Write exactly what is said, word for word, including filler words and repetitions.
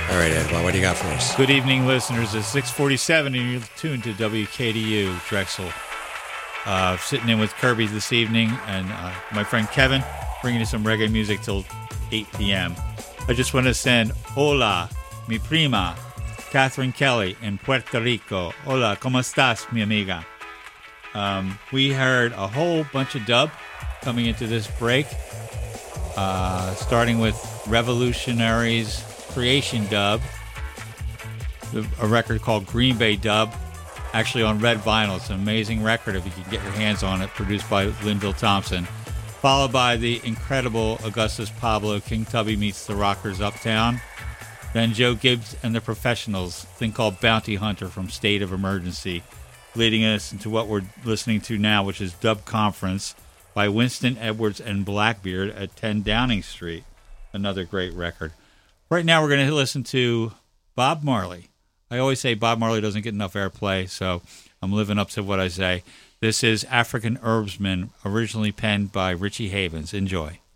All right, Edwin, what do you got for us? Good evening, listeners. It's six forty-seven, and you're tuned to W K D U, Drexel. Uh, sitting in with Kirby this evening, and uh, my friend Kevin, bringing you some reggae music till eight p.m. I just want to send hola, mi prima, Catherine Kelly in Puerto Rico. Hola, ¿cómo estás, mi amiga? Um, we heard a whole bunch of dub coming into this break, uh, starting with Revolutionaries Creation Dub, a record called Green Bay Dub, actually on red vinyl. It's an amazing record if you can get your hands on it, produced by Linville Thompson. Followed by the incredible Augustus Pablo, King Tubby Meets the Rockers Uptown. Then Joe Gibbs and the Professionals, thing called Bounty Hunter from State of Emergency, leading us into what we're listening to now, which is Dub Conference by Winston Edwards and Blackbeard at ten Downing Street. Another great record. Right now we're going to listen to Bob Marley. I always say Bob Marley doesn't get enough airplay, so I'm living up to what I say. This is African Herbsman, originally penned by Richie Havens. Enjoy.